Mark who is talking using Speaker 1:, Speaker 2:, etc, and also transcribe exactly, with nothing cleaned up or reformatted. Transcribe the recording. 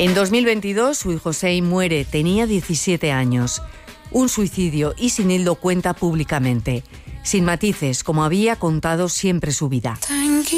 Speaker 1: En dos mil veintidós, Sui Hossein muere, tenía diecisiete años. Un suicidio, y Sinildo cuenta públicamente, sin matices, como había contado siempre su vida.